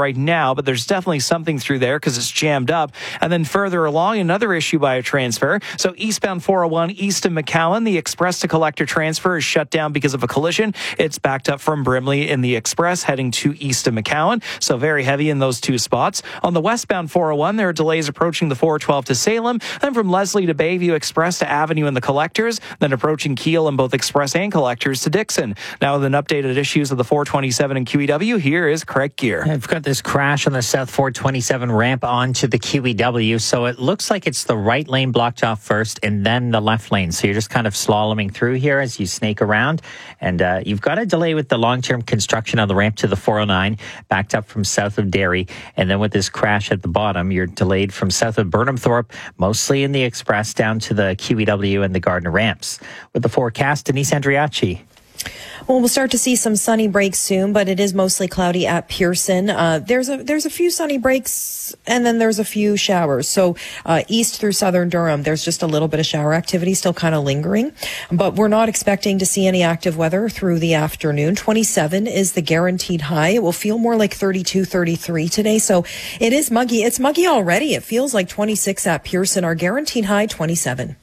right now, but there's definitely something through there because it's jammed up. And then further along, another issue by a transfer. So eastbound 401 east of McCowan, the express to collector transfer is shut down because of a collision. It's backed up from Brimley in the express heading to east of McCowan. So very heavy in those two spots. On the westbound 401, there are delays approaching the 412 to Salem. Then from Leslie to Bayview Express to Avenue and the collectors. Then approaching Kiel and both express and collectors to Dixon. Now with an updated issues of the 427 and QEW, here is Craig Gear. I've got this crash on the South 427 ramp onto the QEW. So it looks like it's the right lane blocked off first and then the left lane. So you're just kind of slaloming through here as you snake around. And you've got a delay with the long-term construction on the ramp to the 409, backed up from south of Derry. And then with this crash at the bottom, you're delayed from south of Burnhamthorpe, mostly in the express, down to the QEW and the Gardner ramps. With the forecast, Denise Andriachi. Well, we'll start to see some sunny breaks soon, but it is mostly cloudy at Pearson. There's a few sunny breaks, and then there's a few showers. So east through southern Durham, there's just a little bit of shower activity still kind of lingering. But we're not expecting to see any active weather through the afternoon. 27 is the guaranteed high. It will feel more like 32, 33 today. So it is muggy. It's muggy already. It feels like 26 at Pearson. Our guaranteed high, 27.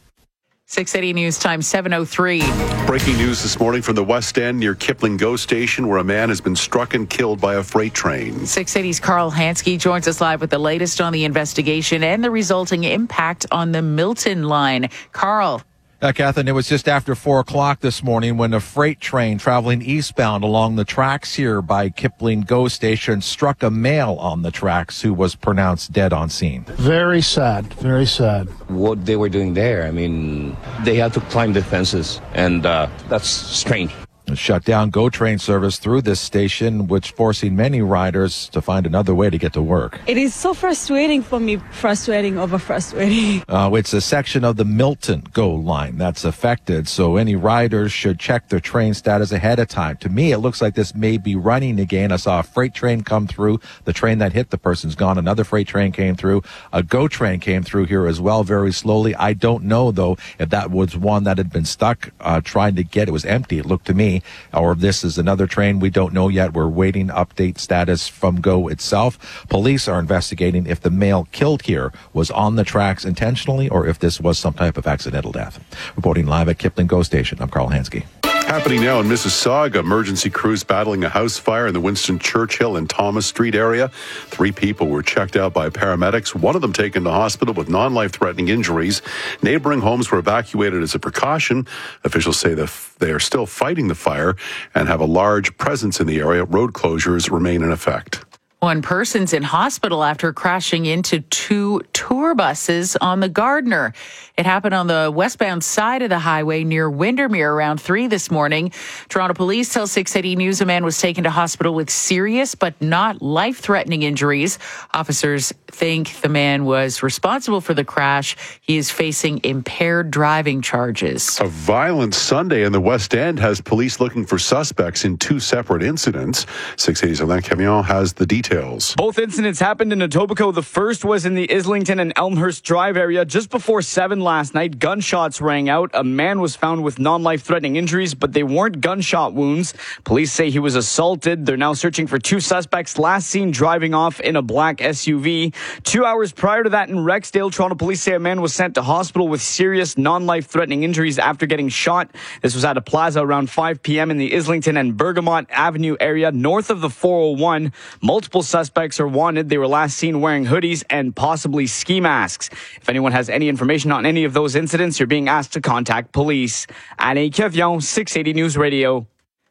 680 News Time, 7:03. Breaking news this morning from the West End near Kipling GO Station, where a man has been struck and killed by a freight train. 680's Carl Hansky joins us live with the latest on the investigation and the resulting impact on the Milton line. Carl. Catherine, it was just after 4 o'clock this morning when a freight train traveling eastbound along the tracks here by Kipling GO Station struck a male on the tracks who was pronounced dead on scene. Very sad, very sad. What they were doing there, I mean, they had to climb the fences, and that's strange. Shut down GO train service through this station, which forcing many riders to find another way to get to work. It is so frustrating for me, frustrating over frustrating. It's a section of the Milton GO line that's affected, so any riders should check their train status ahead of time. To me, it looks like this may be running again. I saw a freight train come through. The train that hit the person's gone. Another freight train came through. A GO train came through here as well, very slowly. I don't know, though, if that was one that had been stuck trying to get. It was empty, it looked to me. Or if this is another train, we don't know yet. We're waiting update status from GO itself. Police are investigating if the male killed here was on the tracks intentionally or if this was some type of accidental death. Reporting live at Kipling GO Station, I'm Carl Hansky. Happening now in Mississauga, emergency crews battling a house fire in the Winston Churchill and Thomas Street area. 3 people were checked out by paramedics, one of them taken to hospital with non-life-threatening injuries. Neighboring homes were evacuated as a precaution. Officials say that they are still fighting the fire and have a large presence in the area. Road closures remain in effect. One person's in hospital after crashing into 2 tour buses on the Gardner. It happened on the westbound side of the highway near Windermere around 3 this morning. Toronto police tell 680 News a man was taken to hospital with serious but not life-threatening injuries. Officers think the man was responsible for the crash. He is facing impaired driving charges. A violent Sunday in the West End has police looking for suspects in 2 separate incidents. 680's Alain Camion has the details. Both incidents happened in Etobicoke. The first was in the Islington and Elmhurst Drive area just before 7 last night. Gunshots rang out. A man was found with non-life-threatening injuries, but they weren't gunshot wounds. Police say he was assaulted. They're now searching for 2 suspects last seen driving off in a black SUV. 2 hours prior to that in Rexdale, Toronto police say a man was sent to hospital with serious non-life-threatening injuries after getting shot. This was at a plaza around 5 p.m. in the Islington and Bergamot Avenue area north of the 401. Multiple suspects are wanted. They were last seen wearing hoodies and possibly ski masks. If anyone has any information on any of those incidents, you're being asked to contact police. Alain Kevion, 680 News Radio.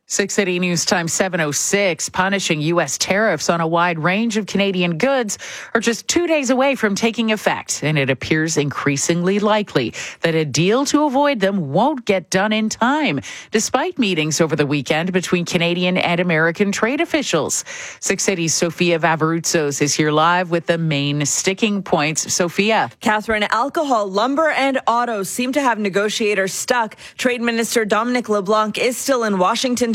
680 News Time 7:06, punishing U.S. tariffs on a wide range of Canadian goods are just 2 days away from taking effect, and it appears increasingly likely that a deal to avoid them won't get done in time, despite meetings over the weekend between Canadian and American trade officials. 680's Sophia Vavarutsos is here live with the main sticking points. Sophia. Catherine, alcohol, lumber, and autos seem to have negotiators stuck. Trade Minister Dominic LeBlanc is still in Washington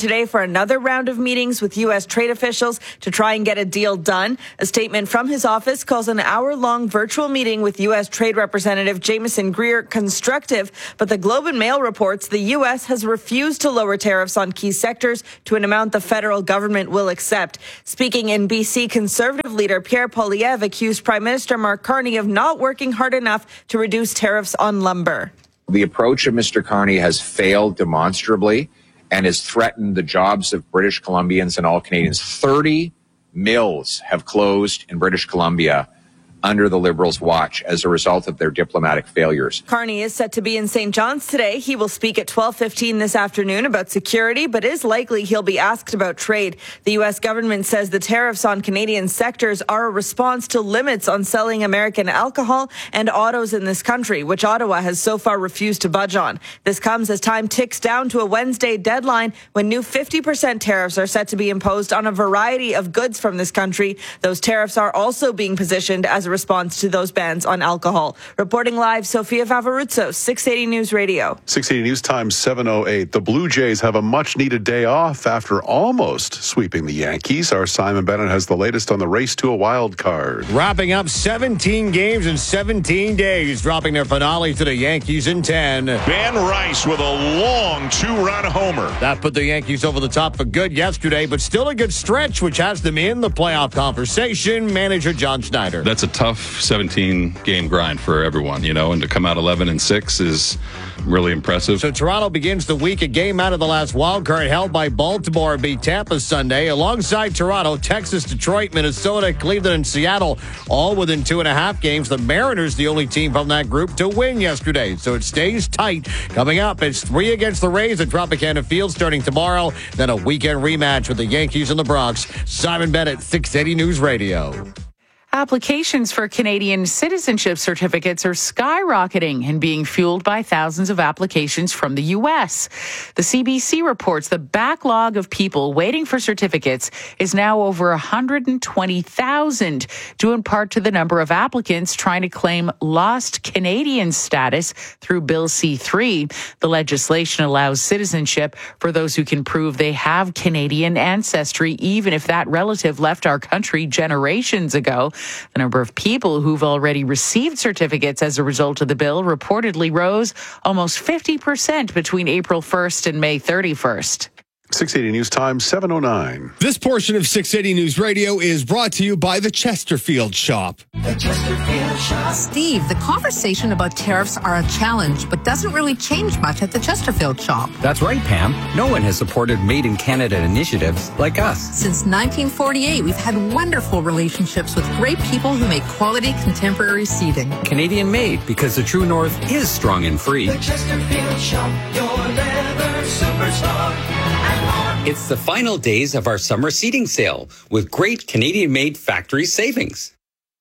today for another round of meetings with U.S. trade officials to try and get a deal done. A statement from his office calls an hour-long virtual meeting with U.S. Trade Representative Jameson Greer constructive, but the Globe and Mail reports the U.S. has refused to lower tariffs on key sectors to an amount the federal government will accept. Speaking in BC, Conservative leader Pierre Poilievre accused Prime Minister Mark Carney of not working hard enough to reduce tariffs on lumber. The approach of Mr. Carney has failed demonstrably and has threatened the jobs of British Columbians and all Canadians. 30 mills have closed in British Columbia under the Liberals' watch as a result of their diplomatic failures. Carney is set to be in St. John's today. He will speak at 12:15 this afternoon about security, but is likely he'll be asked about trade. The U.S. government says the tariffs on Canadian sectors are a response to limits on selling American alcohol and autos in this country, which Ottawa has so far refused to budge on. This comes as time ticks down to a Wednesday deadline when new 50% tariffs are set to be imposed on a variety of goods from this country. Those tariffs are also being positioned as a response to those bans on alcohol. Reporting live, Sofia Favoruzzo, 680 News Radio. 680 News Time 7:08. The Blue Jays have a much-needed day off after almost sweeping the Yankees. Our Simon Bennett has the latest on the race to a wild card. Wrapping up 17 games in 17 days, dropping their finale to the Yankees in 10. Ben Rice with a long two-run homer. That put the Yankees over the top for good yesterday, but still a good stretch, which has them in the playoff conversation. Manager John Schneider. That's a tough 17-game grind for everyone, and to come out 11-6 is really impressive. So Toronto begins the week a game out of the last wild card held by Baltimore beat Tampa Sunday. Alongside Toronto, Texas, Detroit, Minnesota, Cleveland, and Seattle, all within 2.5 games. The Mariners, the only team from that group to win yesterday. So it stays tight. Coming up, it's 3 against the Rays at Tropicana Field starting tomorrow. Then a weekend rematch with the Yankees and the Bronx. Simon Bennett, 680 News Radio. Applications for Canadian citizenship certificates are skyrocketing and being fueled by thousands of applications from the U.S. The CBC reports the backlog of people waiting for certificates is now over 120,000, due in part to the number of applicants trying to claim lost Canadian status through Bill C-3. The legislation allows citizenship for those who can prove they have Canadian ancestry, even if that relative left our country generations ago. The number of people who've already received certificates as a result of the bill reportedly rose almost 50% between April 1st and May 31st. 680 News Time 7:09. This portion of 680 News Radio is brought to you by the Chesterfield Shop. The Chesterfield Shop. Steve, the conversation about tariffs are a challenge, but doesn't really change much at the Chesterfield Shop. That's right, Pam. No one has supported Made in Canada initiatives like us. Since 1948, we've had wonderful relationships with great people who make quality contemporary seating. Canadian made, because the true North is strong and free. The Chesterfield Shop, your leather superstar. It's the final days of our summer seating sale with great Canadian-made factory savings.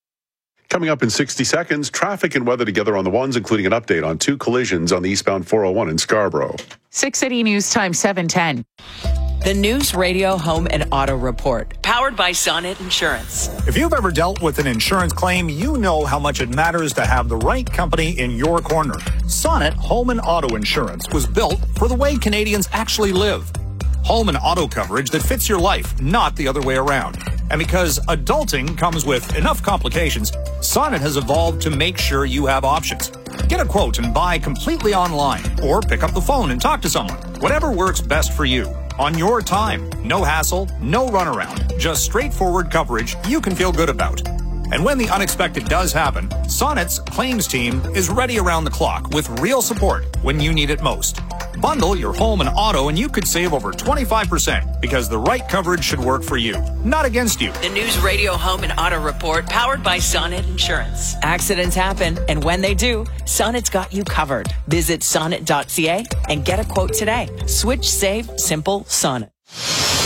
Coming up in 60 seconds, traffic and weather together on the ones, including an update on 2 collisions on the eastbound 401 in Scarborough. 680 News Time 7:10. The News Radio Home and Auto Report, powered by Sonnet Insurance. If you've ever dealt with an insurance claim, you know how much it matters to have the right company in your corner. Sonnet Home and Auto Insurance was built for the way Canadians actually live. Home and auto coverage that fits your life, not the other way around. And because adulting comes with enough complications, Sonnet has evolved to make sure you have options. Get a quote and buy completely online, or pick up the phone and talk to someone. Whatever works best for you. On your time. No hassle, no runaround. Just straightforward coverage you can feel good about. And when the unexpected does happen, Sonnet's claims team is ready around the clock with real support when you need it most. Bundle your home and auto and you could save over 25% because the right coverage should work for you, not against you. The News Radio Home and Auto Report, powered by Sonnet Insurance. Accidents happen, and when they do, Sonnet's got you covered. Visit sonnet.ca and get a quote today. Switch, save, simple, Sonnet.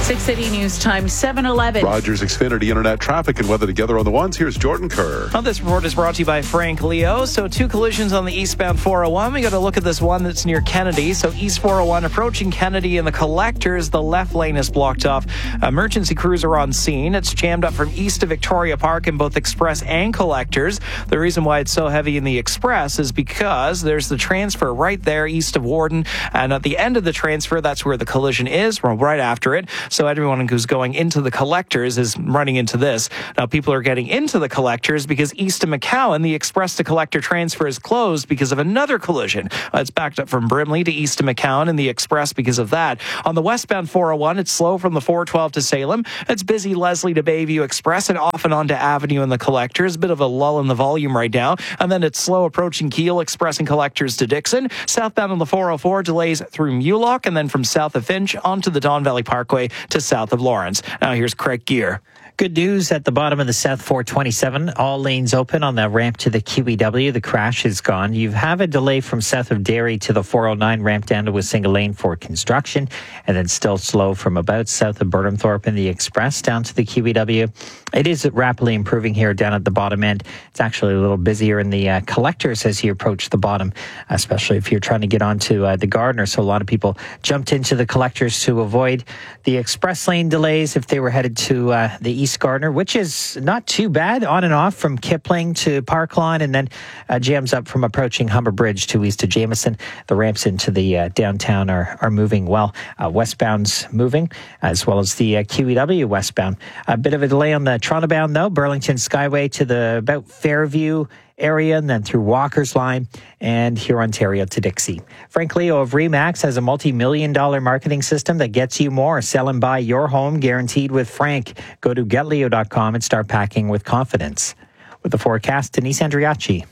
680 News Time, 7:11. Rogers Xfinity Internet traffic and weather together on the ones. Here's Jordan Kerr. Well, this report is brought to you by Frank Leo. So 2 collisions on the eastbound 401. We got to look at this one that's near Kennedy. So East 401 approaching Kennedy and the collectors. The left lane is blocked off. Emergency crews are on scene. It's jammed up from east to Victoria Park in both Express and collectors. The reason why it's so heavy in the Express is because there's the transfer right there east of Warden. And at the end of the transfer, that's where the collision is. We're right after it. So everyone who's going into the collectors is running into this. Now, people are getting into the collectors because east of McCowan, the express to collector transfer is closed because of another collision. It's backed up from Brimley to east of McCowan and the express because of that. On the westbound 401, it's slow from the 412 to Salem. It's busy Leslie to Bayview Express and off and on to Avenue and the collectors. Bit of a lull in the volume right now. And then it's slow approaching Keele, Express and collectors to Dixon. Southbound on the 404, delays through Mulock and then from south of Finch onto the Don Valley Parkway to south of Lawrence. Now here's Craig Gear. Good news at the bottom of the South 427. All lanes open on the ramp to the QEW. The crash is gone. You have a delay from south of Derry to the 409 ramp down to a single lane for construction, and then still slow from about south of Burnhamthorpe in the express down to the QEW. It is rapidly improving here down at the bottom end. It's actually a little busier in the collectors as you approach the bottom, especially if you're trying to get onto the Gardiner. So a lot of people jumped into the collectors to avoid the express lane delays if they were headed to the East Gardiner, which is not too bad, on and off from Kipling to Park Lawn, and then jams up from approaching Humber Bridge to east of Jameson. The ramps into the downtown are moving well. Westbound's moving, as well as the QEW westbound. A bit of a delay on the Toronto bound, though. Burlington Skyway to the about Fairview area and then through Walker's Line and here Ontario to Dixie. Frank Leo of RE/MAX has a multi-million-dollar marketing system that gets you more. Sell and buy your home guaranteed with Frank. Go to getleo.com and start packing with confidence. With the forecast, Denise Andriachi.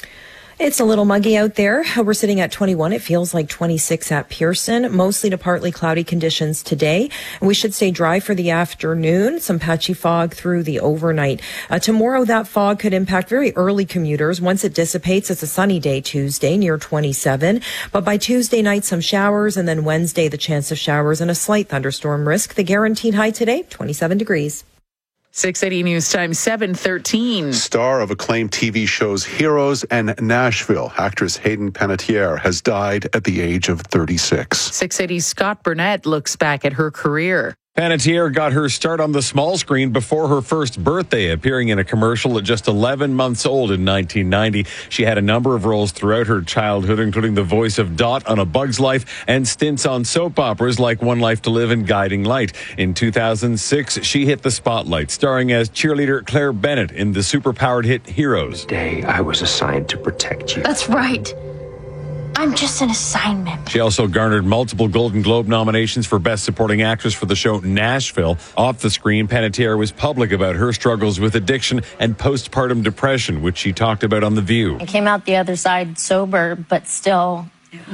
It's a little muggy out there. We're sitting at 21. It feels like 26 at Pearson. Mostly to partly cloudy conditions today. We should stay dry for the afternoon. Some patchy fog through the overnight. Tomorrow, that fog could impact very early commuters. Once it dissipates, it's a sunny day Tuesday near 27. But by Tuesday night, some showers. And then Wednesday, the chance of showers and a slight thunderstorm risk. The guaranteed high today, 27 degrees. 680 News Time, 7:13. Star of acclaimed TV shows Heroes and Nashville, actress Hayden Panettiere has died at the age of 36. 680's Scott Burnett looks back at her career. Panettiere got her start on the small screen before her first birthday, appearing in a commercial at just 11 months old in 1990. She had a number of roles throughout her childhood, including the voice of Dot on A Bug's Life and stints on soap operas like One Life to Live and Guiding Light. In 2006, she hit the spotlight, starring as cheerleader Claire Bennett in the superpowered hit Heroes. Today, I was assigned to protect you. That's right. I'm just an assignment. She also garnered multiple Golden Globe nominations for Best Supporting Actress for the show Nashville. Off the screen, Panettiere was public about her struggles with addiction and postpartum depression, which she talked about on The View. I came out the other side sober, but still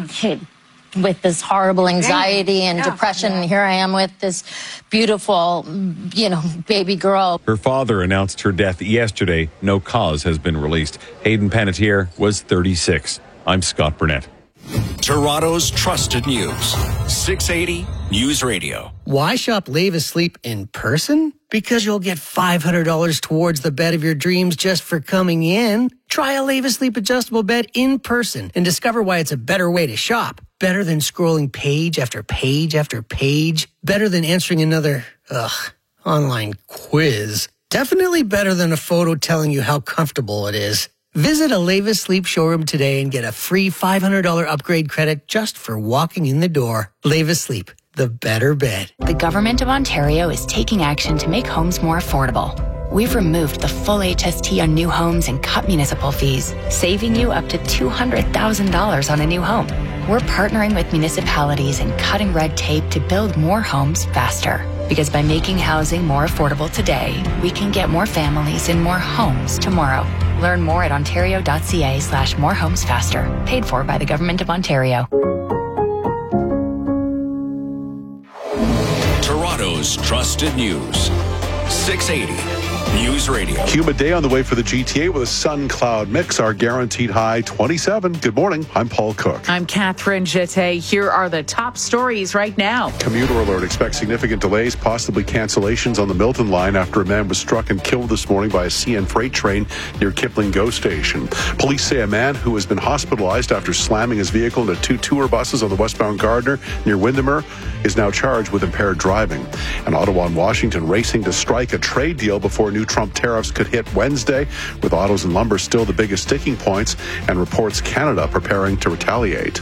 with this horrible anxiety and depression. And here I am with this beautiful, baby girl. Her father announced her death yesterday. No cause has been released. Hayden Panettiere was 36. I'm Scott Burnett. Toronto's trusted news. 680 News Radio. Why shop Levis Sleep in person? Because you'll get $500 towards the bed of your dreams just for coming in. Try a Levis Sleep adjustable bed in person and discover why it's a better way to shop. Better than scrolling page after page after page. Better than answering another, online quiz. Definitely better than a photo telling you how comfortable it is. Visit a Levis Sleep showroom today and get a free $500 upgrade credit just for walking in the door. Levis Sleep, the better bed. The Government of Ontario is taking action to make homes more affordable. We've removed the full HST on new homes and cut municipal fees, saving you up to $200,000 on a new home. We're partnering with municipalities and cutting red tape to build more homes faster. Because by making housing more affordable today, we can get more families in more homes tomorrow. Learn more at ontario.ca/morehomesfaster. Paid for by the Government of Ontario. Toronto's trusted news. 680 News Radio. Humid day on the way for the GTA with a sun-cloud mix. Our guaranteed high 27. Good morning. I'm Paul Cook. I'm Catherine Jete. Here are the top stories right now. Commuter alert. Expect significant delays, possibly cancellations on the Milton line after a man was struck and killed this morning by a CN freight train near Kipling GO station. Police say a man who has been hospitalized after slamming his vehicle into 2 tour buses on the westbound Gardiner near Windermere is now charged with impaired driving. And Ottawa and Washington racing to strike a trade deal before new Trump tariffs could hit Wednesday, with autos and lumber still the biggest sticking points, and reports Canada preparing to retaliate.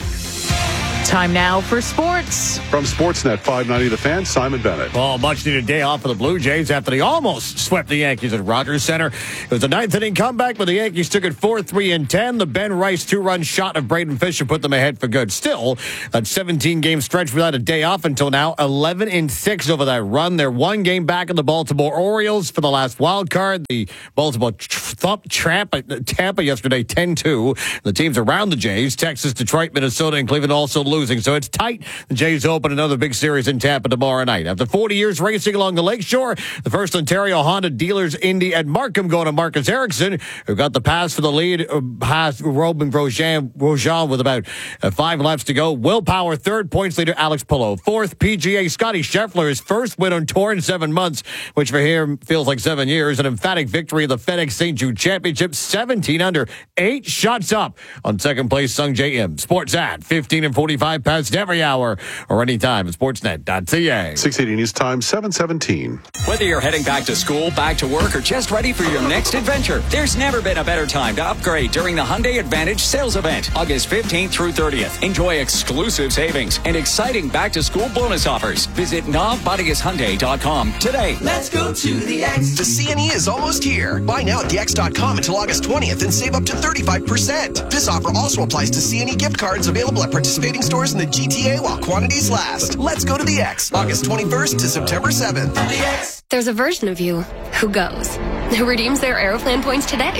Time now for sports. From Sportsnet 590 The Fan, Simon Bennett. Well, much needed day off for the Blue Jays after they almost swept the Yankees at Rogers Center. It was a ninth inning comeback, but the Yankees took it 4-3-10. The Ben Rice 2-run shot of Braden Fisher put them ahead for good. Still, that 17-game stretch without a day off until now, 11-6 over that run. They're 1 game back in the Baltimore Orioles for the last wild card. The Baltimore thumped Tampa yesterday 10-2. The teams around the Jays, Texas, Detroit, Minnesota, and Cleveland also losing. So it's tight. The Jays open another big series in Tampa tomorrow night. After 40 years racing along the lakeshore, the first Ontario Honda Dealers Indy at Markham going to Marcus Ericsson, who got the pass for the lead past Robin Grosjean with about 5 laps to go. Will Power, third, points leader Alex Palou. Fourth, PGA Scotty Scheffler, his first win on tour in 7 months, which for him feels like 7 years. An emphatic victory of the FedEx St. Jude Championship, 17 under, 8 shots up on second place, Sung J M. Sports at 15:45 past every hour or anytime at sportsnet.ca. 680 News Time, 7:17. Whether you're heading back to school, back to work, or just ready for your next adventure, there's never been a better time to upgrade during the Hyundai Advantage sales event, August 15th through 30th. Enjoy exclusive savings and exciting back-to-school bonus offers. Visit NavBodiusHyundai.com today. Let's go to the X. The CNE is almost here. Buy now at thex.com until August 20th and save up to 35%. This offer also applies to CNE gift cards available at participating stores in the GTA while quantities last. Let's go to the X, August 21st to September 7th. The X. There's a version of you who goes, who redeems their Aeroplan points today.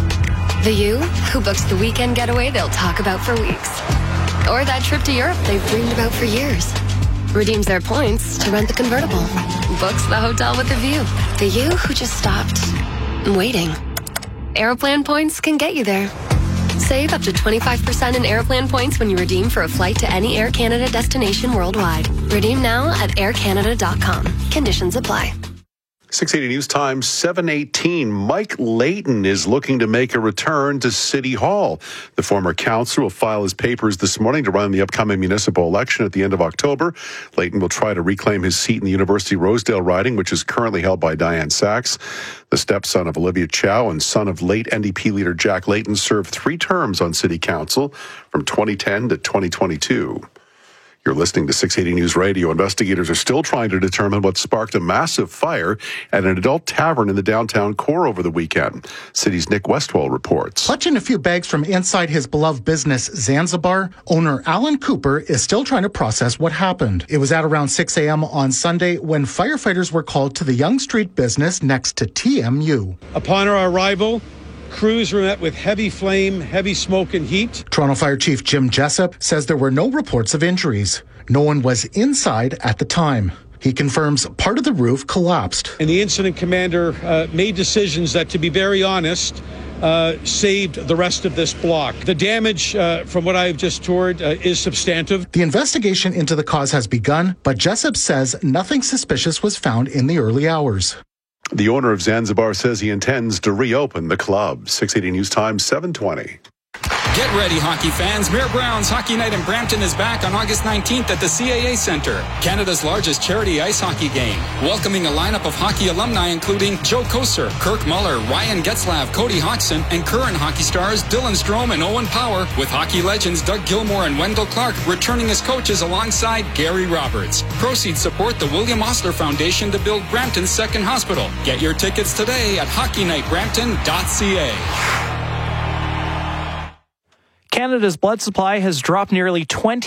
The you who books the weekend getaway they'll talk about for weeks. Or that trip to Europe they've dreamed about for years. Redeems their points to rent the convertible. Books the hotel with a view. The you who just stopped waiting. Aeroplan points can get you there. Save up to 25% in Aeroplan points when you redeem for a flight to any Air Canada destination worldwide. Redeem now at aircanada.com. Conditions apply. 680 News Time, 7:18. Mike Layton is looking to make a return to City Hall. The former councillor will file his papers this morning to run in the upcoming municipal election at the end of October. Layton will try to reclaim his seat in the University Rosedale riding, which is currently held by Diane Sachs. The stepson of Olivia Chow and son of late NDP leader Jack Layton served 3 terms on City Council from 2010 to 2022. You're listening to 680 News Radio. Investigators are still trying to determine what sparked a massive fire at an adult tavern in the downtown core over the weekend. City's Nick Westwell reports. Clutching a few bags from inside his beloved business, Zanzibar, owner Alan Cooper is still trying to process what happened. It was at around 6 a.m. on Sunday when firefighters were called to the Yonge Street business next to TMU. Upon our arrival, crews were met with heavy flame, heavy smoke and heat. Toronto Fire Chief Jim Jessup says there were no reports of injuries. No one was inside at the time. He confirms part of the roof collapsed. And the incident commander made decisions that, to be very honest, saved the rest of this block. The damage, from what I've just toured, is substantive. The investigation into the cause has begun, but Jessup says nothing suspicious was found in the early hours. The owner of Zanzibar says he intends to reopen the club. 680 News Time, 7:20. Get ready, hockey fans. Mayor Brown's Hockey Night in Brampton is back on August 19th at the CAA Centre, Canada's largest charity ice hockey game. Welcoming a lineup of hockey alumni including Joe Koser, Kirk Muller, Ryan Getzlav, Cody Hodgson, and current hockey stars Dylan Strome and Owen Power, with hockey legends Doug Gilmore and Wendell Clark returning as coaches alongside Gary Roberts. Proceeds support the William Osler Foundation to build Brampton's second hospital. Get your tickets today at hockeynightbrampton.ca. Canada's blood supply has dropped nearly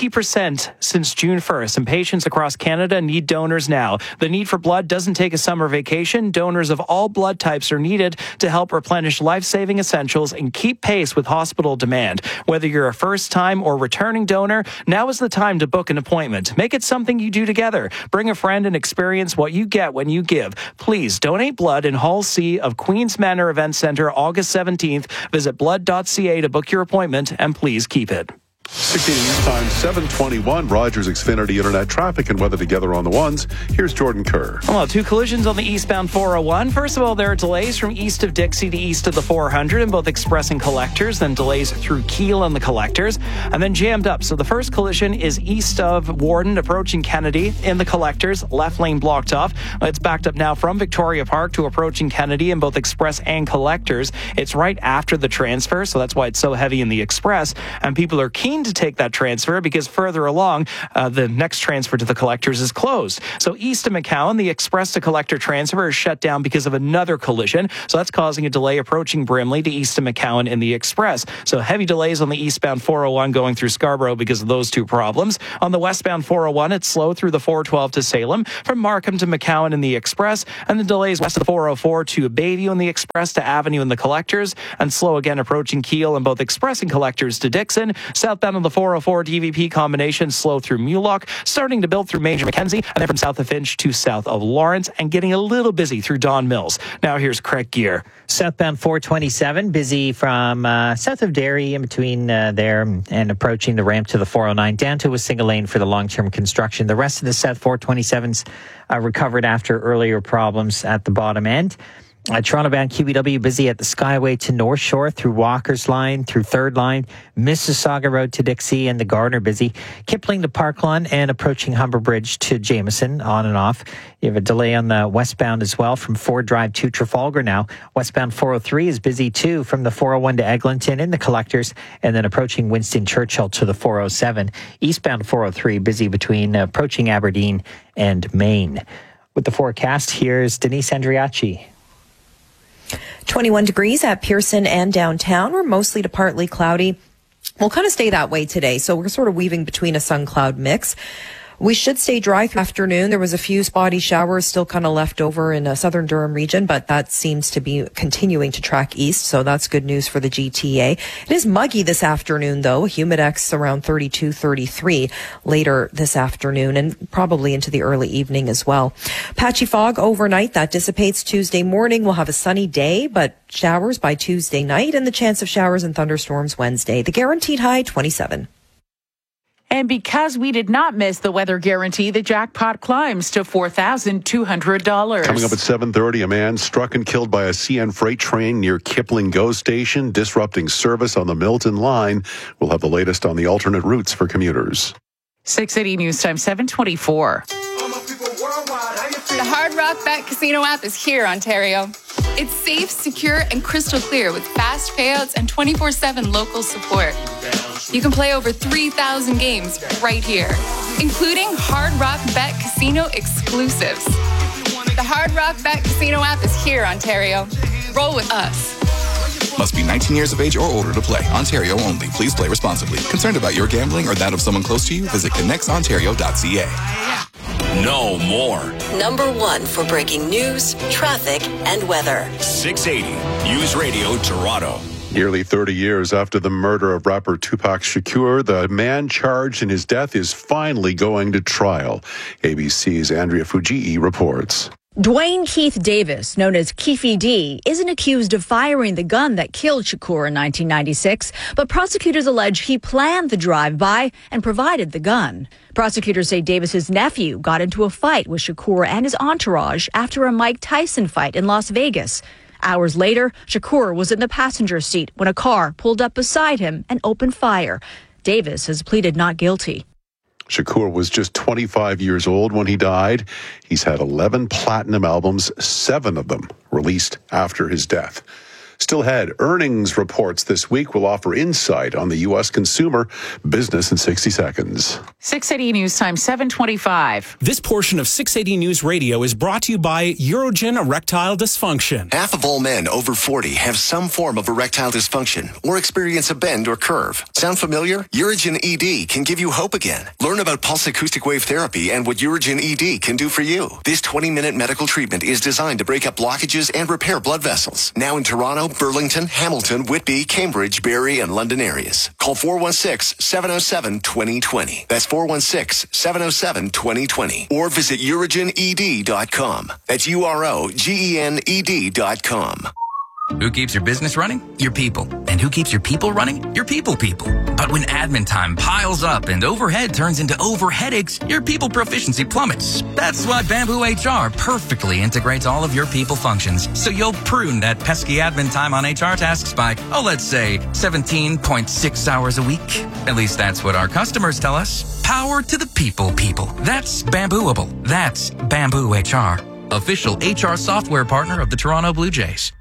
20% since June 1st, and patients across Canada need donors now. The need for blood doesn't take a summer vacation. Donors of all blood types are needed to help replenish life-saving essentials and keep pace with hospital demand. Whether you're a first-time or returning donor, now is the time to book an appointment. Make it something you do together. Bring a friend and experience what you get when you give. Please donate blood in Hall C of Queen's Manor Event Centre August 17th. Visit blood.ca to book your appointment, and please keep it. 16 News Time, 7:21. Rogers Xfinity Internet traffic and weather together on the ones. Here's Jordan Kerr. Well, 2 collisions on the eastbound 401. First of all, there are delays from east of Dixie to east of the 400 in both Express and Collectors, then delays through Kiel and the Collectors, and then jammed up. So the first collision is east of Warden approaching Kennedy in the Collectors, left lane blocked off. It's backed up now from Victoria Park to approaching Kennedy in both Express and Collectors. It's right after the transfer, so that's why it's so heavy in the Express, and people are keen to take that transfer because further along, the next transfer to the Collectors is closed. So east of McCowan, the Express to Collector transfer is shut down because of another collision. So that's causing a delay approaching Brimley to east of McCowan in the Express. So heavy delays on the eastbound 401 going through Scarborough because of those two problems. On the westbound 401, it's slow through the 412 to Salem, from Markham to McCowan in the Express, and the delays west of the 404 to Bayview in the Express to Avenue in the Collectors, and slow again approaching Kiel in both Express and Collectors to Dixon. Southbound on the 404 DVP combination slow through Mulock, starting to build through Major Mackenzie, and then from south of Finch to south of Lawrence, and getting a little busy through Don Mills. Now here's Craig Gear. Southbound 427, busy from south of Derry in between there and approaching the ramp to the 409, down to a single lane for the long-term construction. The rest of the South 427's recovered after earlier problems at the bottom end. Toronto-bound QEW busy at the Skyway to North Shore through Walker's Line, through Third Line, Mississauga Road to Dixie, and the Gardner busy. Kipling to Park Lawn and approaching Humber Bridge to Jameson, on and off. You have a delay on the westbound as well from Ford Drive to Trafalgar now. Westbound 403 is busy too from the 401 to Eglinton in the Collectors, and then approaching Winston Churchill to the 407. Eastbound 403 busy between approaching Aberdeen and Maine. With the forecast, here's Denise Andriachi. 21 degrees at Pearson and downtown. We're mostly to partly cloudy. We'll kind of stay that way today. So we're sort of weaving between a sun-cloud mix. We should stay dry through the afternoon. There was a few spotty showers still kind of left over in the southern Durham region, but that seems to be continuing to track east, so that's good news for the GTA. It is muggy this afternoon, though. Humidex around 32, 33 later this afternoon, and probably into the early evening as well. Patchy fog overnight. That dissipates Tuesday morning. We'll have a sunny day, but showers by Tuesday night, and the chance of showers and thunderstorms Wednesday. The guaranteed high, 27. And because we did not miss the weather guarantee, the jackpot climbs to $4,200. Coming up at 7:30, a man struck and killed by a CN freight train near Kipling GO Station, disrupting service on the Milton line. We'll have the latest on the alternate routes for commuters. 680 News Time, 724. The Hard Rock Bet Casino app is here, Ontario. It's safe, secure, and crystal clear with fast payouts and 24/7 local support. You can play over 3,000 games right here, including Hard Rock Bet Casino exclusives. The Hard Rock Bet Casino app is here, Ontario. Roll with us. Must be 19 years of age or older to play. Ontario only. Please play responsibly. Concerned about your gambling or that of someone close to you? Visit connectsontario.ca. No more. Number 1 for breaking news, traffic, and weather. 680 News Radio Toronto. Nearly 30 years after the murder of rapper Tupac Shakur, the man charged in his death is finally going to trial. ABC's Andrea Fujii reports. Dwayne Keith Davis, known as Keefy D, isn't accused of firing the gun that killed Shakur in 1996, but prosecutors allege he planned the drive-by and provided the gun. Prosecutors say Davis's nephew got into a fight with Shakur and his entourage after a Mike Tyson fight in Las Vegas. Hours later, Shakur was in the passenger seat when a car pulled up beside him and opened fire. Davis has pleaded not guilty. Shakur was just 25 years old when he died. He's had 11 platinum albums, 7 of them released after his death. Still ahead, earnings reports this week will offer insight on the U.S. consumer. Business in 60 seconds. 680 News Time, 7:25. This portion of 680 News Radio is brought to you by Urogen Erectile Dysfunction. Half of all men over 40 have some form of erectile dysfunction or experience a bend or curve. Sound familiar? Urogen ED can give you hope again. Learn about pulse acoustic wave therapy and what Urogen ED can do for you. This 20-minute medical treatment is designed to break up blockages and repair blood vessels. Now in Toronto, Burlington, Hamilton, Whitby, Cambridge, Barrie, and London areas. Call 416-707-2020. That's 416-707-2020. Or visit urogened.com. That's UROGENED.com. Who keeps your business running? Your people. And who keeps your people running? Your people. But when admin time piles up and overhead turns into overheadaches, your people proficiency plummets. That's why Bamboo HR perfectly integrates all of your people functions. So you'll prune that pesky admin time on HR tasks by, let's say 17.6 hours a week. At least that's what our customers tell us. Power to the people. That's Bambooable. That's Bamboo HR. Official HR software partner of the Toronto Blue Jays.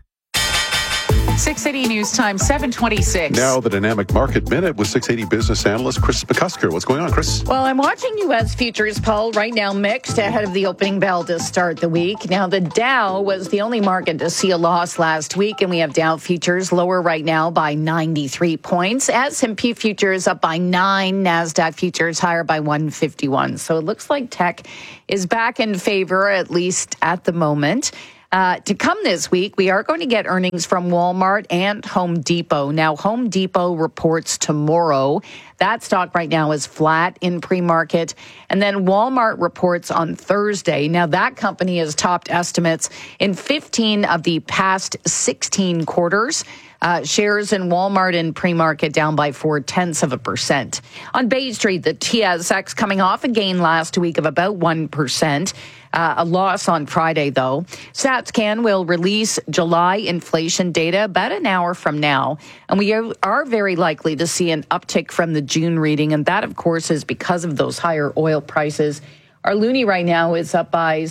680 News Time, 7:26. Now the Dynamic Market Minute with 680 business analyst Chris McCusker. What's going on, Chris? Well, I'm watching U.S. futures, Paul, right now mixed ahead of the opening bell to start the week. Now, the Dow was the only market to see a loss last week, and we have Dow futures lower right now by 93 points. S&P futures up by 9, NASDAQ futures higher by 151. So it looks like tech is back in favor, at least at the moment. To come this week, we are going to get earnings from Walmart and Home Depot. Now, Home Depot reports tomorrow. That stock right now is flat in pre-market. And then Walmart reports on Thursday. Now, that company has topped estimates in 15 of the past 16 quarters. Shares in Walmart in pre-market down by 0.4%. On Bay Street, the TSX coming off a gain last week of about 1%. A loss on Friday, though. StatsCan will release July inflation data about an hour from now. And we are very likely to see an uptick from the June reading. And that, of course, is because of those higher oil prices. Our loonie right now is up by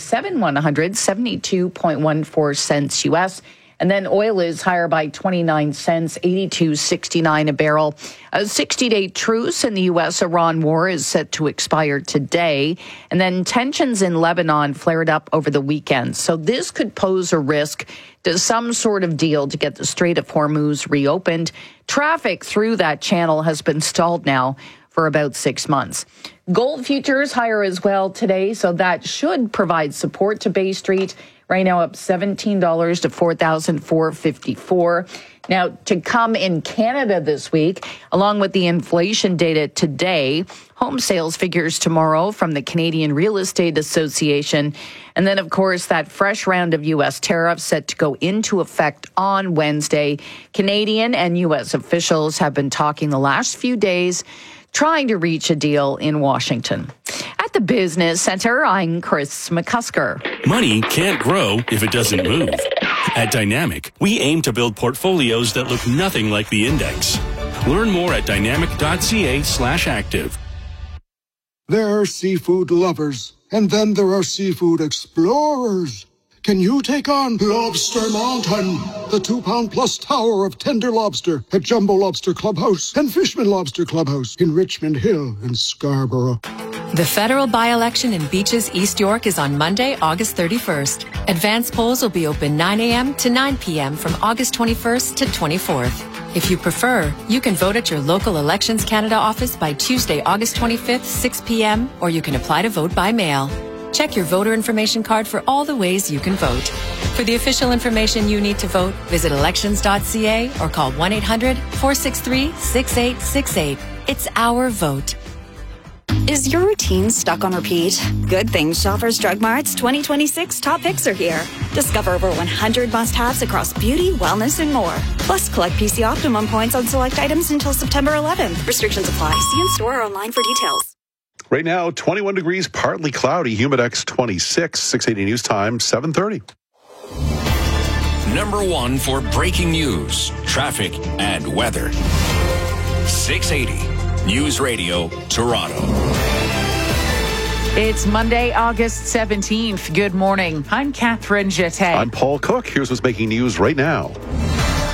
72.14 cents U.S., and then oil is higher by 29 cents, 82.69 a barrel. A 60-day truce in the U.S.-Iran war is set to expire today. And then tensions in Lebanon flared up over the weekend. So this could pose a risk to some sort of deal to get the Strait of Hormuz reopened. Traffic through that channel has been stalled now for about 6 months. Gold futures higher as well today, so that should provide support to Bay Street. Right now up $17 to $4,454. Now, to come in Canada this week, along with the inflation data today, home sales figures tomorrow from the Canadian Real Estate Association, and then, of course, that fresh round of U.S. tariffs set to go into effect on Wednesday. Canadian and U.S. officials have been talking the last few days, trying to reach a deal in Washington. At the Business Center, I'm Chris McCusker. Money can't grow if it doesn't move. At Dynamic, we aim to build portfolios that look nothing like the index. Learn more at dynamic.ca/active. There are seafood lovers, and then there are seafood explorers. Can you take on Lobster Mountain, the 2-pound-plus tower of tender lobster at Jumbo Lobster Clubhouse and Fishman Lobster Clubhouse in Richmond Hill and Scarborough? The federal by-election in Beaches, East York is on Monday, August 31st. Advance polls will be open 9 a.m. to 9 p.m. from August 21st to 24th. If you prefer, you can vote at your local Elections Canada office by Tuesday, August 25th, 6 p.m., or you can apply to vote by mail. Check your voter information card for all the ways you can vote. For the official information you need to vote, visit elections.ca or call 1-800-463-6868. It's our vote. Is your routine stuck on repeat? Good things Shoppers Drug Mart's 2026 top picks are here. Discover over 100 must-haves across beauty, wellness, and more. Plus, collect PC Optimum points on select items until September 11th. Restrictions apply. See in store or online for details. Right now, 21 degrees, partly cloudy, Humidex 26, 680 News Time, 7:30. Number one for breaking news, traffic, and weather. 680 News Radio, Toronto. It's Monday, August 17th. Good morning. I'm Catherine Jeté. I'm Paul Cook. Here's what's making news right now.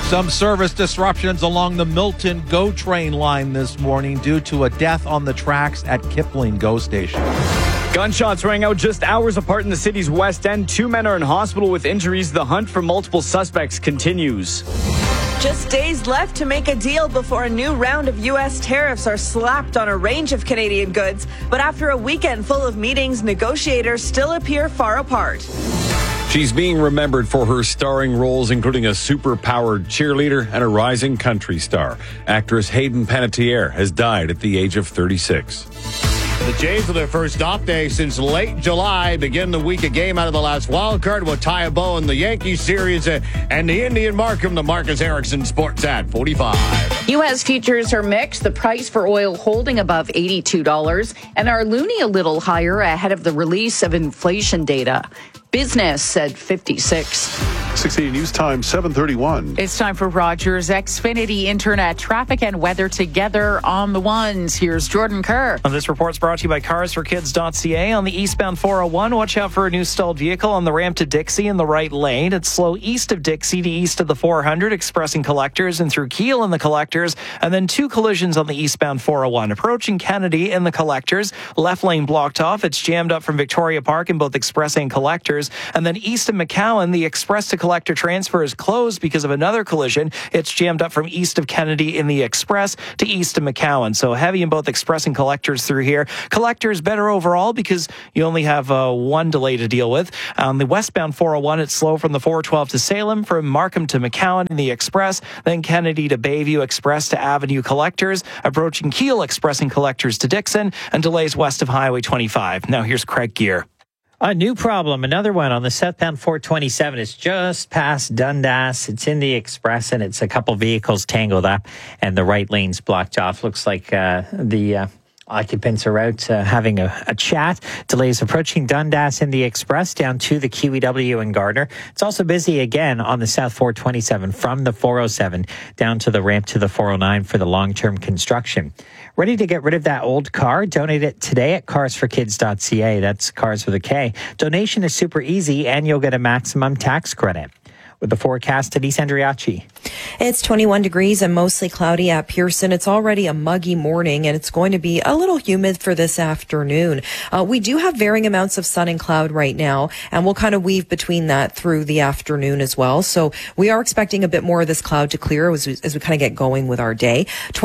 Some service disruptions along the Milton GO train line this morning due to a death on the tracks at Kipling GO station. Gunshots rang out just hours apart in the city's west end. 2 men are in hospital with injuries. The hunt for multiple suspects continues. Just days left to make a deal before a new round of U.S. tariffs are slapped on a range of Canadian goods. But after a weekend full of meetings, negotiators still appear far apart. She's being remembered for her starring roles, including a super-powered cheerleader and a rising country star. Actress Hayden Panettiere has died at the age of 36. The Jays, with their first off day since late July, begin the week a game out of the last wild card will tie a bow in the Yankees series and the Indian Markham, the Marcus Erickson Sports at 45. U.S. futures are mixed. The price for oil holding above $82 and our loonie a little higher ahead of the release of inflation data. Business at 56. 680 News Time, 7:31. It's time for Rogers Xfinity Internet traffic and weather together on the ones. Here's Jordan Kerr. This report's brought to you by carsforkids.ca. On the eastbound 401, watch out for a new stalled vehicle on the ramp to Dixie in the right lane. It's slow east of Dixie to east of the 400, expressing collectors, and through Kiel in the collectors, and then 2 collisions on the eastbound 401. Approaching Kennedy in the collectors, left lane blocked off. It's jammed up from Victoria Park in both express and collectors. And then east of McCowan, the express to collector transfer is closed because of another collision. It's jammed up from east of Kennedy in the express to east of McCowan. So heavy in both express and collectors through here. Collectors better overall because you only have one delay to deal with. On the westbound 401, it's slow from the 412 to Salem, from Markham to McCowan in the express, then Kennedy to Bayview Express to Avenue collectors, approaching Kiel express and collectors to Dixon, and delays west of Highway 25. Now here's Craig Gear. A new problem, another one on the southbound 427. It's just past Dundas. It's in the express, and it's a couple vehicles tangled up, and the right lane's blocked off. Looks like the occupants are out having a chat. Delays approaching Dundas in the express down to the QEW in Gardner. It's also busy again on the south 427 from the 407 down to the ramp to the 409 for the long-term construction. Ready to get rid of that old car? Donate it today at carsforkids.ca. That's cars with a K. Donation is super easy, and you'll get a maximum tax credit. With the forecast, Denise Andriachi. It's 21 degrees and mostly cloudy at Pearson. It's already a muggy morning, and it's going to be a little humid for this afternoon. We do have varying amounts of sun and cloud right now, and we'll kind of weave between that through the afternoon as well. So we are expecting a bit more of this cloud to clear as we kind of get going with our day.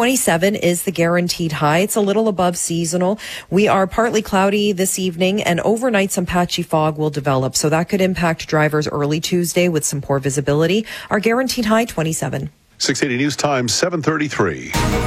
27 is the guaranteed high. It's a little above seasonal. We are partly cloudy this evening, and overnight some patchy fog will develop. So that could impact drivers early Tuesday with some poor visibility. Our guaranteed high, 27. 680 News Time, 7:33.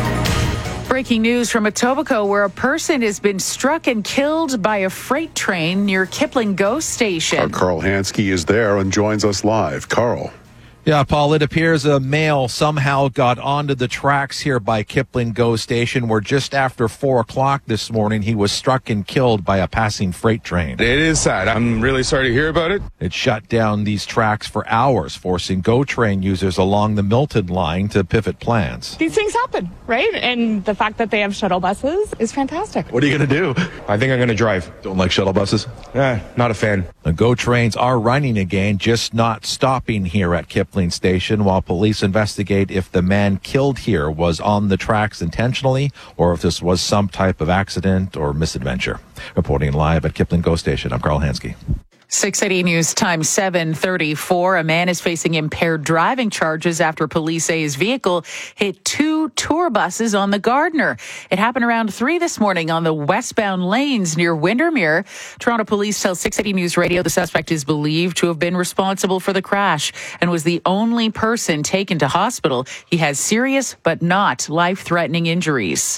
Breaking news from Etobicoke, where a person has been struck and killed by a freight train near Kipling GO station. Our Carl Hansky is there and joins us live. Carl. Yeah, Paul, it appears a male somehow got onto the tracks here by Kipling GO station, where just after 4 o'clock this morning, he was struck and killed by a passing freight train. It is sad. I'm really sorry to hear about it. It shut down these tracks for hours, forcing GO train users along the Milton line to pivot plans. These things happen, right? And the fact that they have shuttle buses is fantastic. What are you going to do? I think I'm going to drive. Don't like shuttle buses? Not a fan. The GO trains are running again, just not stopping here at Kipling station while police investigate if the man killed here was on the tracks intentionally or if this was some type of accident or misadventure. Reporting live at Kipling GO station, I'm Carl Hansky. 680 News Time 7:34. A man is facing impaired driving charges after police say his vehicle hit 2 tour buses on the Gardner. It happened around 3 this morning on the westbound lanes near Windermere. Toronto police tell 680 News Radio the suspect is believed to have been responsible for the crash and was the only person taken to hospital. He has serious but not life-threatening injuries.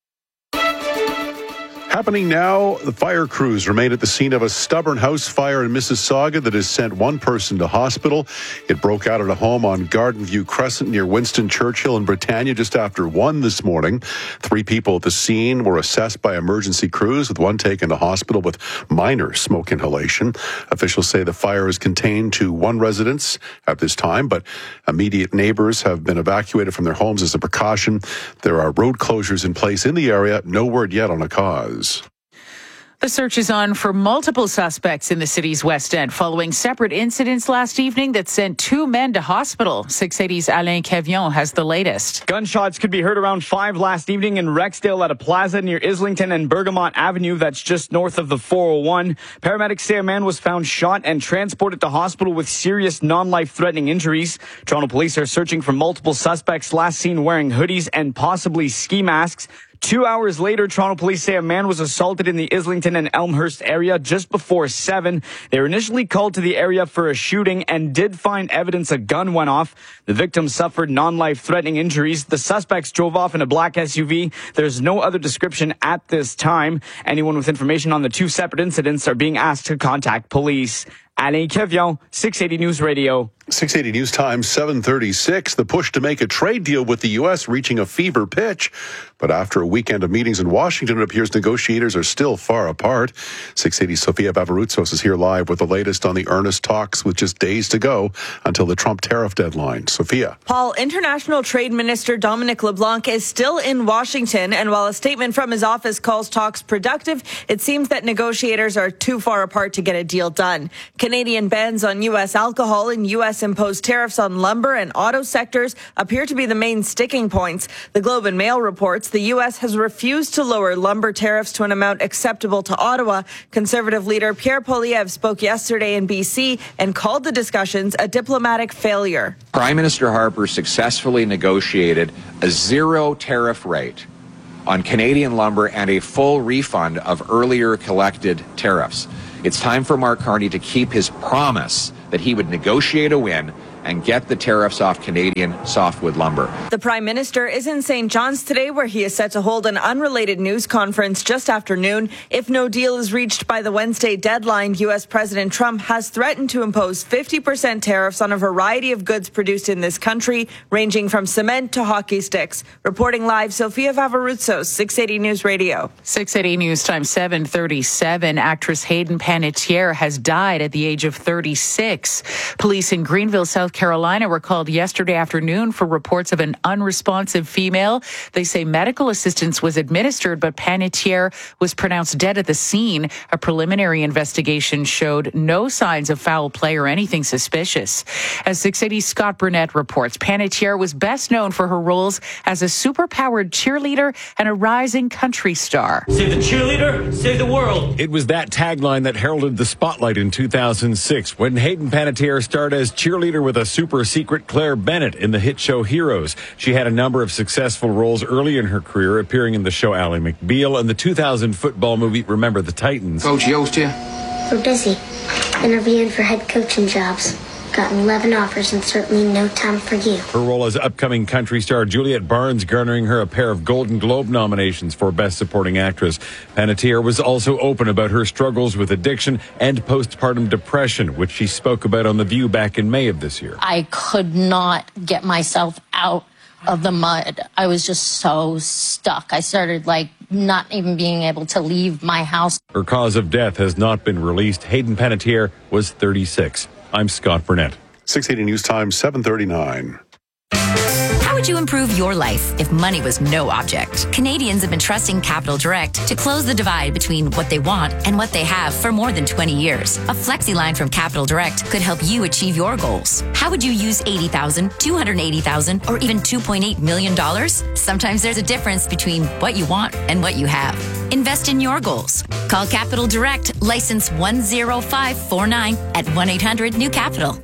Happening now, the fire crews remain at the scene of a stubborn house fire in Mississauga that has sent one person to hospital. It broke out at a home on Garden View Crescent near Winston Churchill in Britannia just after 1 this morning. 3 people at the scene were assessed by emergency crews, with one taken to hospital with minor smoke inhalation. Officials say the fire is contained to 1 residence at this time, but immediate neighbors have been evacuated from their homes as a precaution. There are road closures in place in the area. No word yet on a cause. The search is on for multiple suspects in the city's West End following separate incidents last evening that sent 2 men to hospital. 680's Alain Cavillon has the latest. Gunshots could be heard around 5 last evening in Rexdale at a plaza near Islington and Bergamot Avenue. That's just north of the 401. Paramedics say a man was found shot and transported to hospital with serious non-life-threatening injuries. Toronto police are searching for multiple suspects last seen wearing hoodies and possibly ski masks. 2 hours later, Toronto police say a man was assaulted in the Islington and Elmhurst area just before 7. They were initially called to the area for a shooting and did find evidence a gun went off. The victim suffered non-life-threatening injuries. The suspects drove off in a black SUV. There's no other description at this time. Anyone with information on the 2 separate incidents are being asked to contact police. Alain Cavillon, 680 News Radio. 680 News Time, 7:36. The push to make a trade deal with the U.S. reaching a fever pitch. But after a weekend of meetings in Washington, it appears negotiators are still far apart. 680 Sofia Vavarutsos is here live with the latest on the earnest talks with just days to go until the Trump tariff deadline. Sofia. Paul, International Trade Minister Dominic LeBlanc is still in Washington, and while a statement from his office calls talks productive, it seems that negotiators are too far apart to get a deal done. Canadian bans on U.S. alcohol and U.S. imposed tariffs on lumber and auto sectors appear to be the main sticking points. The Globe and Mail reports the U.S. has refused to lower lumber tariffs to an amount acceptable to Ottawa. Conservative leader Pierre Poilievre spoke yesterday in B.C. and called the discussions a diplomatic failure. Prime Minister Harper successfully negotiated a zero tariff rate on Canadian lumber and a full refund of earlier collected tariffs. It's time for Mark Carney to keep his promise that he would negotiate a win and get the tariffs off Canadian softwood lumber. The Prime Minister is in St. John's today, where he is set to hold an unrelated news conference just after noon. If no deal is reached by the Wednesday deadline, U.S. President Trump has threatened to impose 50% tariffs on a variety of goods produced in this country, ranging from cement to hockey sticks. Reporting live, Sofia Vavarutsos, 680 News Radio. 680 News Time, 7:37. Actress Hayden Panettiere has died at the age of 36. Police in Greenville, South Carolina were called yesterday afternoon for reports of an unresponsive female. They say medical assistance was administered, but Panettiere was pronounced dead at the scene. A preliminary investigation showed no signs of foul play or anything suspicious. As 680's Scott Burnett reports, Panettiere was best known for her roles as a superpowered cheerleader and a rising country star. Save the cheerleader, save the world. It was that tagline that heralded the spotlight in 2006 when Hayden Panettiere starred as cheerleader with a super secret Claire Bennett in the hit show Heroes. She had a number of successful roles early in her career, appearing in the show Ally McBeal and the 2000 football movie Remember the Titans. Coach Yost here. We're busy. Interviewing for head coaching jobs. Gotten 11 offers and certainly no time for you. Her role as upcoming country star Juliette Barnes garnering her a pair of Golden Globe nominations for Best Supporting Actress. Panettiere was also open about her struggles with addiction and postpartum depression, which she spoke about on The View back in May of this year. I could not get myself out of the mud. I was just so stuck. I started not even being able to leave my house. Her cause of death has not been released. Hayden Panettiere was 36. I'm Scott Burnett. 680 News Time, 7:39. How would you improve your life if money was no object? Canadians have been trusting Capital Direct to close the divide between what they want and what they have for more than 20 years. A flexi line from Capital Direct could help you achieve your goals. How would you use $80,000, $280,000, or even $2.8 million? Sometimes there's a difference between what you want and what you have. Invest in your goals. Call Capital Direct, license 10549 at 1-800-NEW-CAPITAL.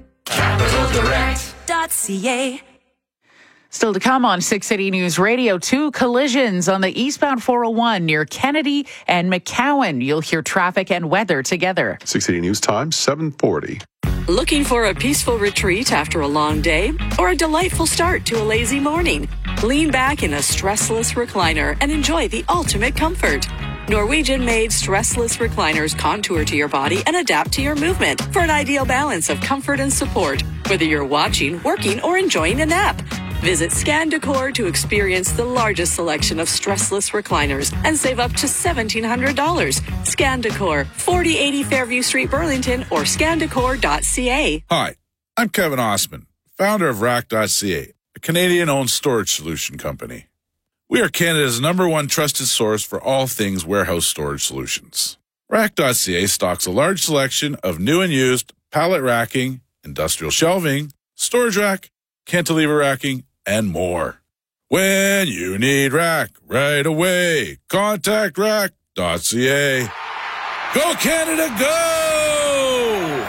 CapitalDirect.ca. Still to come on 680 News Radio, 2 collisions on the eastbound 401 near Kennedy and McCowan. You'll hear traffic and weather together. 680 News Time, 7:40. Looking for a peaceful retreat after a long day or a delightful start to a lazy morning? Lean back in a stressless recliner and enjoy the ultimate comfort. Norwegian-made stressless recliners contour to your body and adapt to your movement for an ideal balance of comfort and support, whether you're watching, working, or enjoying a nap. Visit Scan Decor to experience the largest selection of stressless recliners and save up to $1,700. Scan Decor, 4080 Fairview Street, Burlington, or scandecor.ca. Hi, I'm Kevin Osman, founder of Rack.ca, a Canadian-owned storage solution company. We are Canada's #1 trusted source for all things warehouse storage solutions. Rack.ca stocks a large selection of new and used pallet racking, industrial shelving, storage rack, cantilever racking, and more. When you need rack right away, contact rack.ca. Go Canada, go!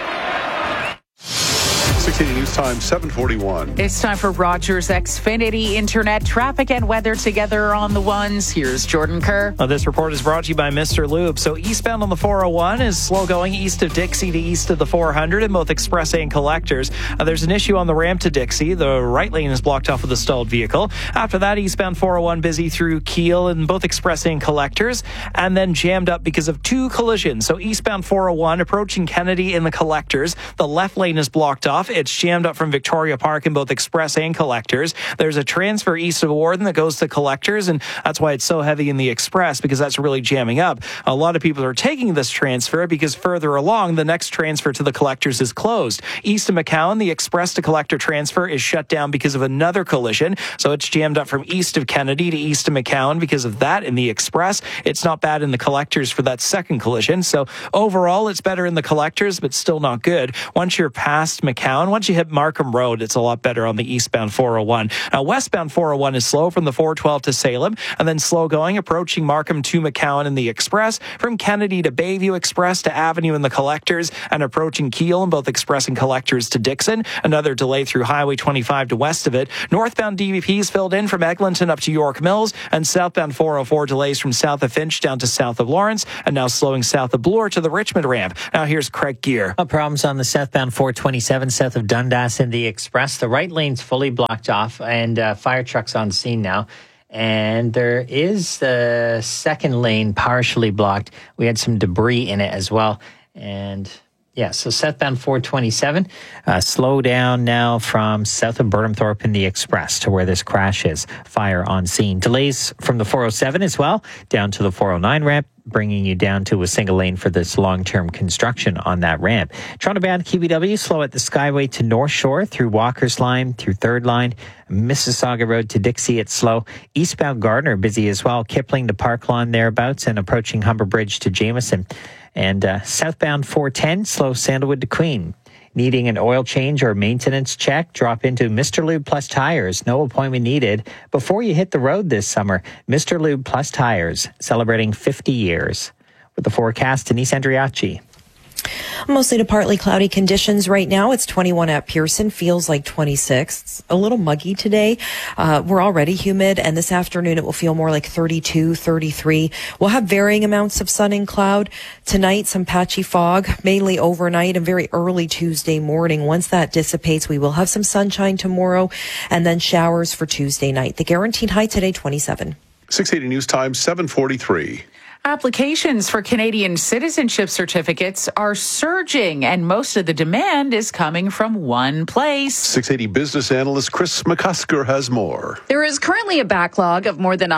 680 News Time, 7:41. It's time for Rogers Xfinity Internet traffic and weather together on the ones. Here's Jordan Kerr. This report is brought to you by Mr. Lube. So eastbound on the 401 is slow going east of Dixie to east of the 400 in both express and collectors. There's an issue on the ramp to Dixie. The right lane is blocked off with a stalled vehicle. After that, eastbound 401 busy through Kiel in both express and collectors, and then jammed up because of two collisions. So eastbound 401 approaching Kennedy in the collectors. The left lane is blocked off. It's jammed up from Victoria Park in both express and collectors. There's a transfer east of Warden that goes to collectors, and that's why it's so heavy in the express, because that's really jamming up. A lot of people are taking this transfer because further along, the next transfer to the collectors is closed. East of McCowan, the express to collector transfer is shut down because of another collision. So it's jammed up from east of Kennedy to east of McCowan because of that in the express. It's not bad in the collectors for that second collision. So overall, it's better in the collectors, but still not good. Once you're past McCowan, once you hit Markham Road, it's a lot better on the eastbound 401. Now, westbound 401 is slow from the 412 to Salem, and then slow going approaching Markham to McCowan in the express, from Kennedy to Bayview Express to Avenue in the collectors, and approaching Kiel in both express and collectors to Dixon. Another delay through Highway 25 to west of it. Northbound DVPs filled in from Eglinton up to York Mills, and southbound 404 delays from south of Finch down to south of Lawrence, and now slowing south of Bloor to the Richmond ramp. Now here's Craig Gear. Problems on the southbound 427 south of Dundas in the express. The right lane's fully blocked off, and fire trucks on scene now. And there is the second lane partially blocked. We had some debris in it as well. And yeah, so southbound 427, slow down now from south of Burnhamthorpe in the express to where this crash is. Fire on scene. Delays from the 407 as well, down to the 409 ramp, bringing you down to a single lane for this long-term construction on that ramp. Toronto-bound QEW slow at the Skyway to North Shore through Walker's Line, through Third Line. Mississauga Road to Dixie, it's slow. Eastbound Gardner busy as well. Kipling to Park Lawn thereabouts, and approaching Humber Bridge to Jameson. And southbound 410, slow Sandalwood to Queen. Needing an oil change or maintenance check, drop into Mr. Lube Plus Tires. No appointment needed before you hit the road this summer. Mr. Lube Plus Tires, celebrating 50 years. With the forecast, Denise Andriacci. Mostly to partly cloudy conditions right now. It's 21 at Pearson, feels like 26. It's a little muggy today. We're already humid, and this afternoon it will feel more like 32, 33. We'll have varying amounts of sun and cloud. Tonight, some patchy fog, mainly overnight and very early Tuesday morning. Once that dissipates, we will have some sunshine tomorrow and then showers for Tuesday night. The guaranteed high today, 27. 680 News Time, 7:43. Applications for Canadian citizenship certificates are surging, and most of the demand is coming from one place. 680 business analyst Chris McCusker has more. There is currently a backlog of more than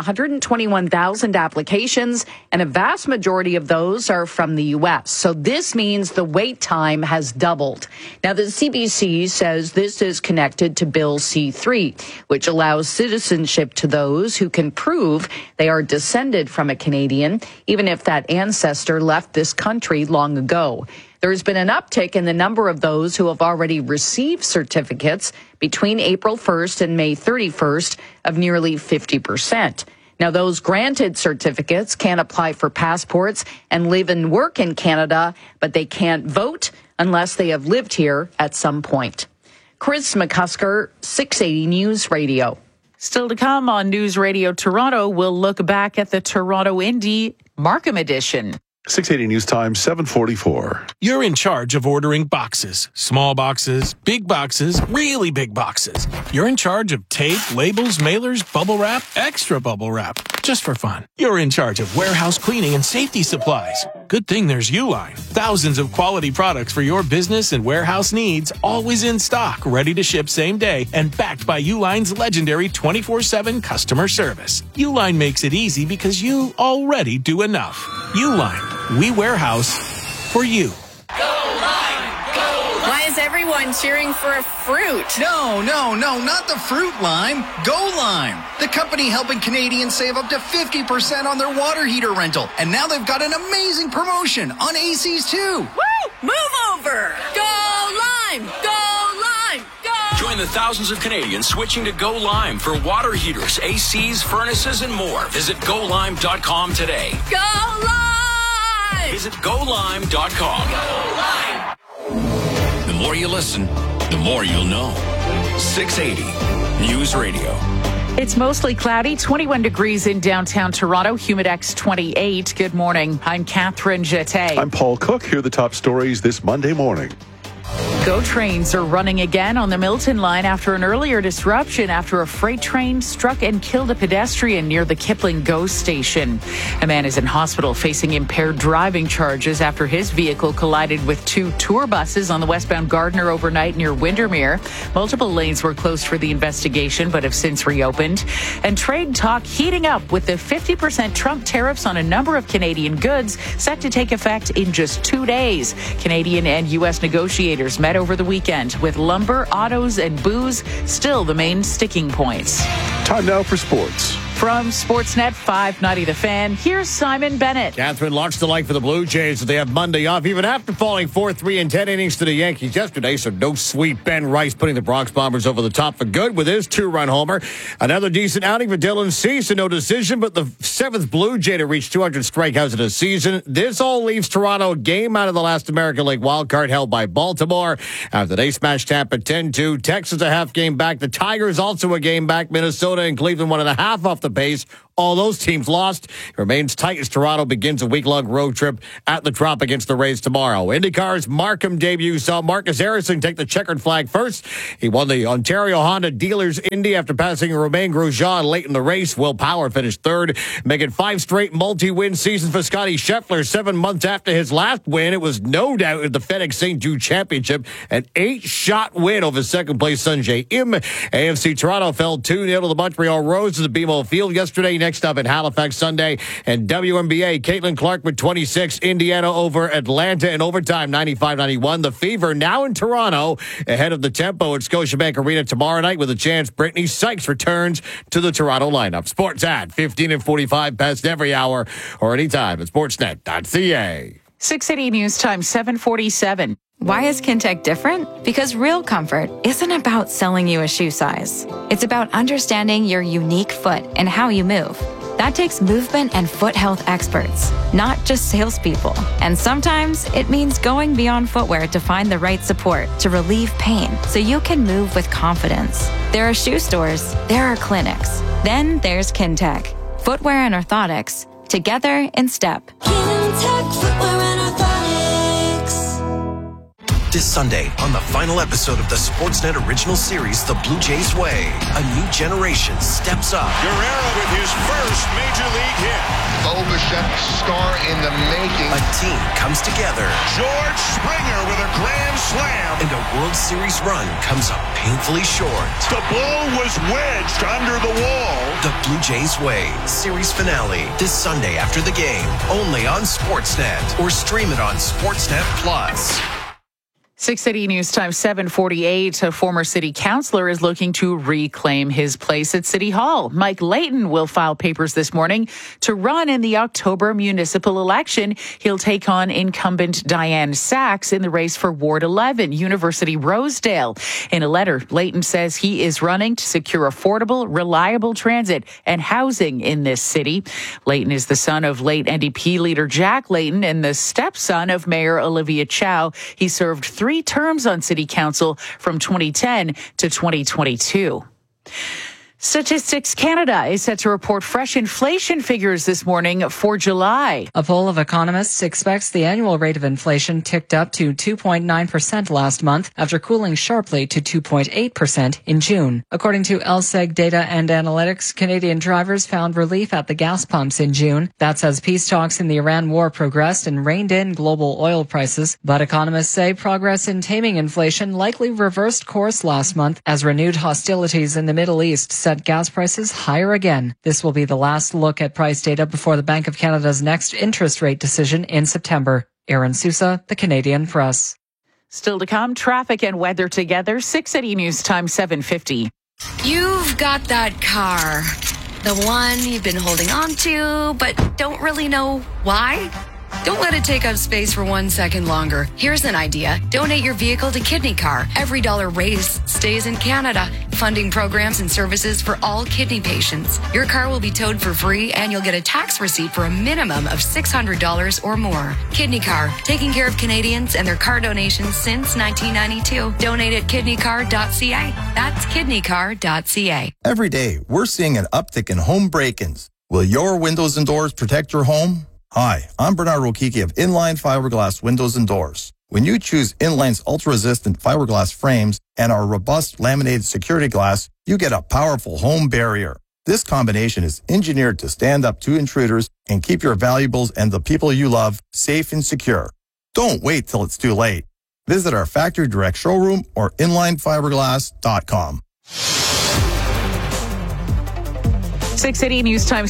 121,000 applications, and a vast majority of those are from the U.S. So this means the wait time has doubled. Now, the CBC says this is connected to Bill C-3, which allows citizenship to those who can prove they are descended from a Canadian, even if that ancestor left this country long ago. There's been an uptick in the number of those who have already received certificates between April 1st and May 31st of nearly 50%. Now, those granted certificates can apply for passports and live and work in Canada, but they can't vote unless they have lived here at some point. Chris McCusker, 680 News Radio. Still to come on News Radio Toronto, we'll look back at the Toronto Indy Markham edition. 680 News Time, 7:44. You're in charge of ordering boxes. Small boxes, big boxes, really big boxes. You're in charge of tape, labels, mailers, bubble wrap, extra bubble wrap. Just for fun. You're in charge of warehouse cleaning and safety supplies. Good thing there's Uline. Thousands of quality products for your business and warehouse needs, always in stock, ready to ship same day, and backed by Uline's legendary 24/7 customer service. Uline makes it easy because you already do enough. Uline. We warehouse for you. Go Line! Go Line! Why is every everyone cheering for a fruit. No, not the fruit lime. Go Lime, the company helping Canadians save up to 50% on their water heater rental. And now they've got an amazing promotion on ACs too. Woo! Move over! Go Lime! Go Lime! Go! Join the thousands of Canadians switching to Go Lime for water heaters, ACs, furnaces, and more. Visit GoLime.com today. Go Lime! Visit GoLime.com. Go Lime! The more you listen, the more you'll know. 680 News Radio. It's mostly cloudy, 21 degrees in downtown Toronto, Humidex 28. Good morning. I'm Catherine Jeté. I'm Paul Cook. Here are the top stories this Monday morning. GO trains are running again on the Milton line after an earlier disruption after a freight train struck and killed a pedestrian near the Kipling GO station. A man is in hospital facing impaired driving charges after his vehicle collided with two tour buses on the westbound Gardiner overnight near Windermere. Multiple lanes were closed for the investigation but have since reopened. And trade talk heating up with the 50% Trump tariffs on a number of Canadian goods set to take effect in just 2 days. Canadian and U.S. negotiators met over the weekend, with lumber, autos, and booze still the main sticking points. Time now for sports. From Sportsnet 590 The Fan, here's Simon Bennett. Catherine launched the light for the Blue Jays as they have Monday off, even after falling 4-3 in 10 innings to the Yankees yesterday. So no sweet Ben Rice putting the Bronx Bombers over the top for good with his 2-run homer. Another decent outing for Dylan Cease, no decision, but the 7th Blue Jay to reach 200 strikeouts in a season. This all leaves Toronto a game out of the last American League wildcard held by Baltimore after they smashed Tampa 10-2. Texas a half game back. The Tigers also a game back. Minnesota and Cleveland 1.5 off the pace. All those teams lost. It remains tight as Toronto begins a week-long road trip at the Trop against the Rays tomorrow. IndyCar's Markham debut saw Marcus Harrison take the checkered flag first. He won the Ontario Honda Dealers Indy after passing Romain Grosjean late in the race. Will Power finished third, making 5 straight multi-win seasons for Scotty Scheffler. 7 months after his last win, it was no doubt at the FedEx St. Jude Championship, an 8-shot win over second-place Sanjay Im. AFC Toronto fell 2-0 to the Montreal Roses at BMO Field yesterday. Next up in Halifax Sunday, and WNBA, Caitlin Clark with 26, Indiana over Atlanta in overtime, 95-91. The Fever now in Toronto, ahead of the Tempo at Scotiabank Arena tomorrow night with a chance Brittany Sykes returns to the Toronto lineup. Sports at 15 and 45 past every hour or anytime at sportsnet.ca. 680 News Time, 7:47. Why is Kintec different? Because real comfort isn't about selling you a shoe size. It's about understanding your unique foot and how you move. That takes movement and foot health experts, not just salespeople. And sometimes it means going beyond footwear to find the right support to relieve pain so you can move with confidence. There are shoe stores, there are clinics. Then there's Kintec. Footwear and orthotics, together in step. Kintec Footwear and Orthotics. This Sunday on the final episode of the Sportsnet original series, The Blue Jays Way, a new generation steps up. Guerrero with his first major league hit. Bo Bichette star in the making. A team comes together. George Springer with a grand slam. And a World Series run comes up painfully short. The ball was wedged under the wall. The Blue Jays Way, series finale, this Sunday after the game, only on Sportsnet, or stream it on Sportsnet Plus. 680 News Time, 7:48. A former city councillor is looking to reclaim his place at City Hall. Mike Layton will file papers this morning to run in the October municipal election. He'll take on incumbent Diane Sachs in the race for Ward 11, University Rosedale. In a letter, Layton says he is running to secure affordable, reliable transit and housing in this city. Layton is the son of late NDP leader Jack Layton and the stepson of Mayor Olivia Chow. He served 3 terms on city council from 2010 to 2022. Statistics Canada is set to report fresh inflation figures this morning for July. A poll of economists expects the annual rate of inflation ticked up to 2.9% last month after cooling sharply to 2.8% in June. According to LSEG Data and Analytics, Canadian drivers found relief at the gas pumps in June. That's as peace talks in the Iran war progressed and reined in global oil prices. But economists say progress in taming inflation likely reversed course last month as renewed hostilities in the Middle East set gas prices higher again. This will be the last look at price data before the Bank of Canada's next interest rate decision in September. Aaron Sousa, The Canadian Press. Still to come, traffic and weather together. 6 City News Time 7:50. You've got that car. The one you've been holding on to, but don't really know why? Don't let it take up space for 1 second longer. Here's an idea. Donate your vehicle to Kidney Car. Every dollar raised stays in Canada, funding programs and services for all kidney patients. Your car will be towed for free, and you'll get a tax receipt for a minimum of $600 or more. Kidney Car, taking care of Canadians and their car donations since 1992. Donate at kidneycar.ca. That's kidneycar.ca. Every day, we're seeing an uptick in home break-ins. Will your windows and doors protect your home? Hi, I'm Bernard Rokiki of Inline Fiberglass Windows and Doors. When you choose Inline's ultra-resistant fiberglass frames and our robust laminated security glass, you get a powerful home barrier. This combination is engineered to stand up to intruders and keep your valuables and the people you love safe and secure. Don't wait till it's too late. Visit our factory direct showroom or inlinefiberglass.com. 6 City News Time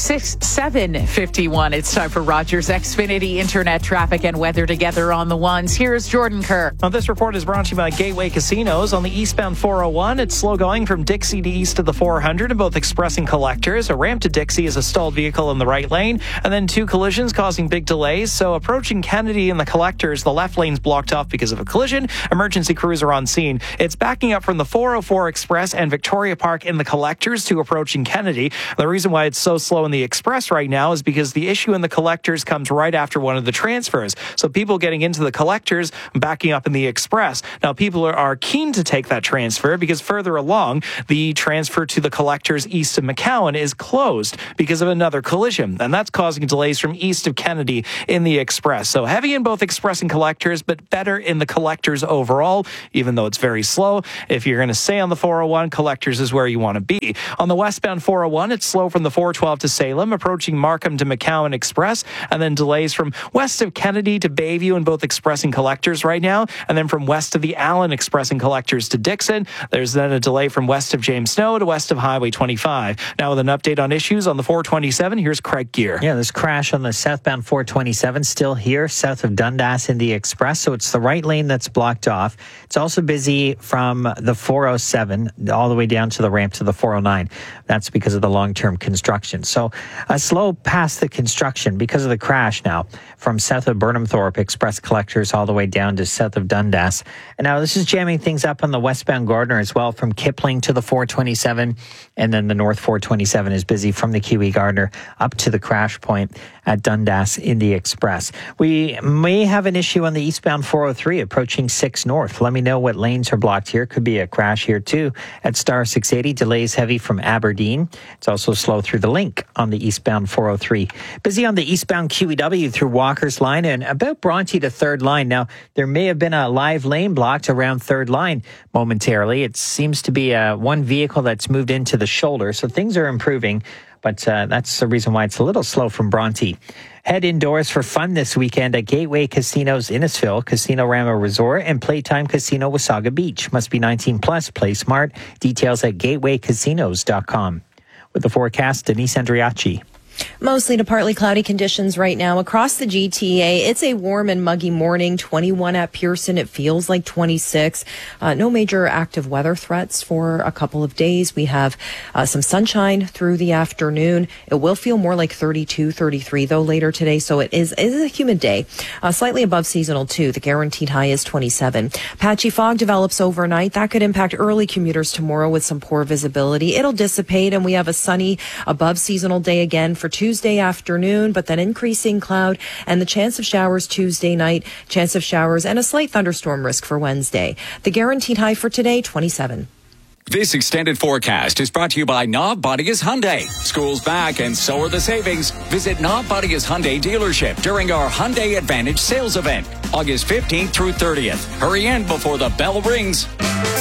7:51. It's time for Rogers Xfinity Internet traffic and weather together on the ones. Here's Jordan Kerr. Now, this report is brought to you by Gateway Casinos. On the eastbound 401, it's slow going from Dixie to east of the 400 in both express and collectors. A ramp to Dixie is a stalled vehicle in the right lane, and then 2 collisions causing big delays. So approaching Kennedy in the collectors, the left lane's blocked off because of a collision. Emergency crews are on scene. It's backing up from the 404 Express and Victoria Park in the collectors to approaching Kennedy. The reason why it's so slow in the express right now is because the issue in the collectors comes right after one of the transfers. So people getting into the collectors, backing up in the express. Now, people are keen to take that transfer because further along, the transfer to the collectors east of McCowan is closed because of another collision. And that's causing delays from east of Kennedy in the express. So heavy in both express and collectors, but better in the collectors overall, even though it's very slow. If you're going to stay on the 401, collectors is where you want to be. On the westbound 401, it's slow from the 412 to Salem, approaching Markham to McCowan Express, and then delays from west of Kennedy to Bayview in both express and collectors right now, and then from west of the Allen Express and collectors to Dixon. There's then a delay from west of James Snow to west of Highway 25. Now with an update on issues on the 427, here's Craig Gear. Yeah, this crash on the southbound 427 still here, south of Dundas in the express, so it's the right lane that's blocked off. It's also busy from the 407 all the way down to the ramp to the 409. That's because of the long-term construction. So slow past the construction because of the crash now from south of Burnhamthorpe Express collectors all the way down to south of Dundas. And now this is jamming things up on the westbound Gardner as well from Kipling to the 427. And then the north 427 is busy from the Kiwi Gardner up to the crash point at Dundas in the express. We may have an issue on the eastbound 403 approaching 6 North. Let me know what lanes are blocked here. Could be a crash here too at Star 680. Delays heavy from Aberdeen. It's also slow through the link on the eastbound 403. Busy on the eastbound QEW through Walker's Line and about Bronte to 3rd Line. Now, there may have been a live lane blocked around 3rd Line momentarily. It seems to be one vehicle that's moved into the shoulder, so things are improving. But that's the reason why it's a little slow from Bronte. Head indoors for fun this weekend at Gateway Casinos Innisfil, Casino Rama Resort, and Playtime Casino Wasaga Beach. Must be 18 plus. Play smart. Details at gatewaycasinos.com. With the forecast, Denise Andriachi. Mostly to partly cloudy conditions right now across the GTA. It's a warm and muggy morning, 21 at Pearson. It feels like 26. No major active weather threats for a couple of days. We have some sunshine through the afternoon. It will feel more like 32, 33 though later today. So it is a humid day, slightly above seasonal too. The guaranteed high is 27. Patchy fog develops overnight. That could impact early commuters tomorrow with some poor visibility. It'll dissipate and we have a sunny above seasonal day again for Tuesday afternoon, but then increasing cloud and the chance of showers Tuesday night, chance of showers and a slight thunderstorm risk for Wednesday. The guaranteed high for today, 27. This extended forecast is brought to you by Knob Bodigas Hyundai. School's back and so are the savings. Visit Knob Bodigas Hyundai dealership during our Hyundai Advantage sales event, August 15th through 30th. Hurry in before the bell rings.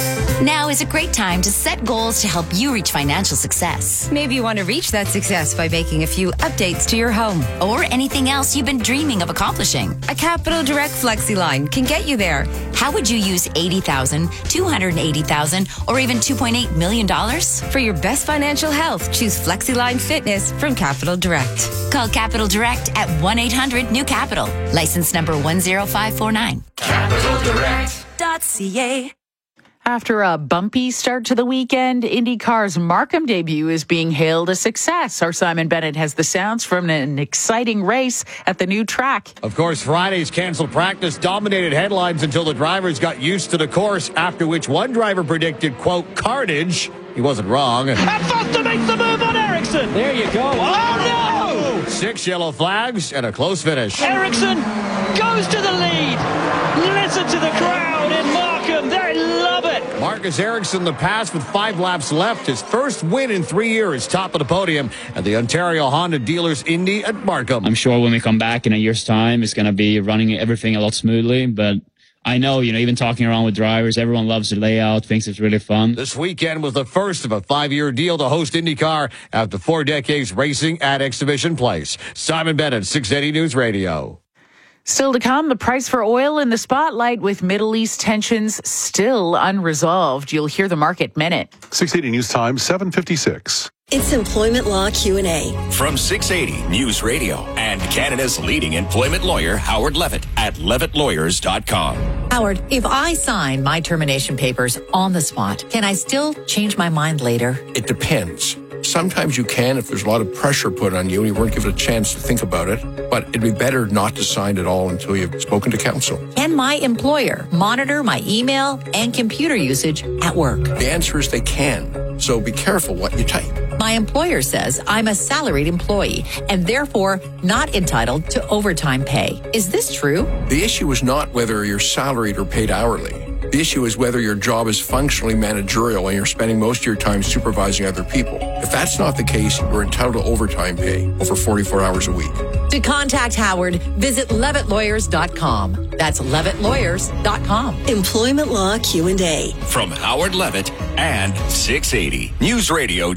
Now is a great time to set goals to help you reach financial success. Maybe you want to reach that success by making a few updates to your home or anything else you've been dreaming of accomplishing. A Capital Direct FlexiLine can get you there. How would you use $80,000, $280,000, or even $2.8 million? For your best financial health, choose FlexiLine Fitness from Capital Direct. Call Capital Direct at 1-800-NEW-CAPITAL. License number 10549. Capital Direct. Markham.ca. After a bumpy start to the weekend, IndyCar's Markham debut is being hailed a success. Our Simon Bennett has the sounds from an exciting race at the new track. Of course, Friday's canceled practice dominated headlines until the drivers got used to the course, after which one driver predicted, quote, carnage. He wasn't wrong. And Foster makes the move on Ericsson. There you go. Oh, no! 6 yellow flags and a close finish. Ericsson goes to the lead. Listen to the crowd in Markham. They love it. Marcus Ericsson, the pass with 5 laps left. His first win in 3 years, top of the podium at the Ontario Honda Dealers Indy at Markham. I'm sure when we come back in a year's time, it's going to be running everything a lot smoothly, but I know, even talking around with drivers, everyone loves the layout, thinks it's really fun. This weekend was the first of a 5-year deal to host IndyCar after 4 decades racing at Exhibition Place. Simon Bennett, 680 News Radio. Still to come, the price for oil in the spotlight with Middle East tensions still unresolved. You'll hear the Market Minute. 680 News Time, 7:56. It's Employment Law Q&A. From 680 News Radio and Canada's leading employment lawyer, Howard Levitt, at levittlawyers.com. Howard, if I sign my termination papers on the spot, can I still change my mind later? It depends. Sometimes you can if there's a lot of pressure put on you and you weren't given a chance to think about it, but it'd be better not to sign at all until you've spoken to counsel. Can my employer monitor my email and computer usage at work? The answer is they can, so be careful what you type. My employer says I'm a salaried employee and therefore not entitled to overtime pay. Is this true? The issue is not whether you're salaried or paid hourly. The issue is whether your job is functionally managerial and you're spending most of your time supervising other people. If that's not the case, you're entitled to overtime pay over 44 hours a week. To contact Howard, visit levittlawyers.com. That's levittlawyers.com. Employment Law Q&A. From Howard Levitt and 680 News Radio.